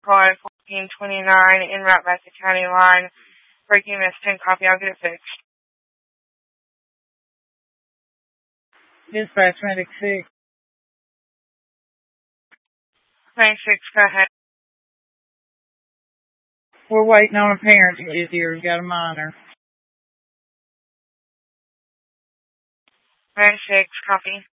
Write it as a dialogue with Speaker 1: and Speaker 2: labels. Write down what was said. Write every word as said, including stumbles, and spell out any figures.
Speaker 1: call at fourteen twenty-nine en route back to county line. Breaking miss ten, copy, I'll get it fixed.
Speaker 2: Dispatch Medic six.
Speaker 1: Medic six, go ahead.
Speaker 2: We're waiting on a parent to get here. We've got a minor.
Speaker 1: Medic six, copy.